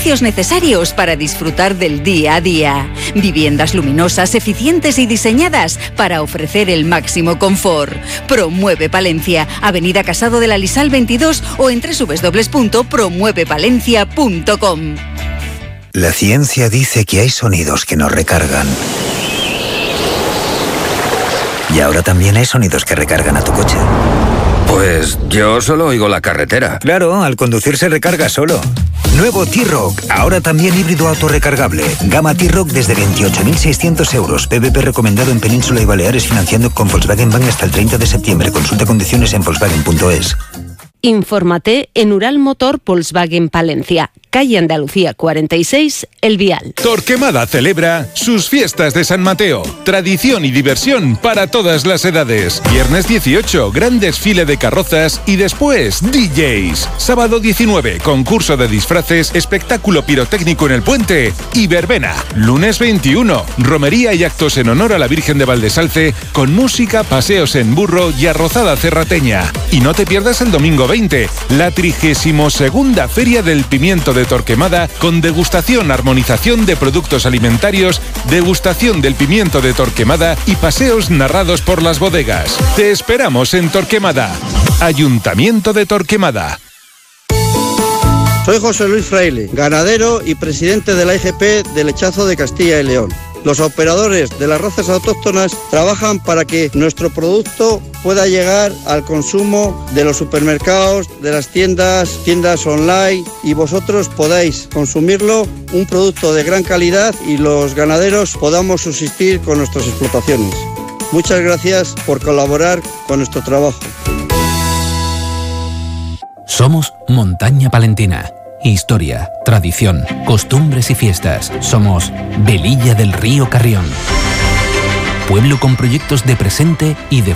servicios necesarios para disfrutar del día a día. Viviendas luminosas, eficientes y diseñadas para ofrecer el máximo confort. Promueve Palencia, Avenida Casado de la Lisal 22 o en www.promuevepalencia.com. La ciencia dice que hay sonidos que nos recargan. Y ahora también hay sonidos que recargan a tu coche. Pues yo solo oigo la carretera. Claro, al conducir se recarga solo. Nuevo T-Roc, ahora también híbrido autorrecargable. Gama T-Roc desde 28.600 euros. PVP recomendado en Península y Baleares, financiando con Volkswagen Bank hasta el 30 de septiembre. Consulta condiciones en volkswagen.es. Infórmate en Ural Motor Volkswagen Palencia, calle Andalucía 46, El Vial. Torquemada celebra sus fiestas de San Mateo. Tradición y diversión para todas las edades. Viernes 18, gran desfile de carrozas y después DJs. Sábado 19, concurso de disfraces, espectáculo pirotécnico en el puente y verbena. Lunes 21, romería y actos en honor a la Virgen de Valdesalce con música, paseos en burro y arrozada cerrateña. Y no te pierdas el domingo 20, la 32ª Feria del Pimiento de Torquemada con degustación, armonización de productos alimentarios, degustación del pimiento de Torquemada y paseos narrados por las bodegas. Te esperamos en Torquemada. Ayuntamiento de Torquemada. Soy José Luis Fraile, ganadero y presidente de la IGP de Lechazo de Castilla y León. Los operadores de las razas autóctonas trabajan para que nuestro producto pueda llegar al consumo de los supermercados, de las tiendas online y vosotros podáis consumirlo, un producto de gran calidad y los ganaderos podamos subsistir con nuestras explotaciones. Muchas gracias por colaborar con nuestro trabajo. Somos Montaña Palentina. Historia, tradición, costumbres y fiestas. Somos Velilla del Río Carrión. Pueblo con proyectos de presente y de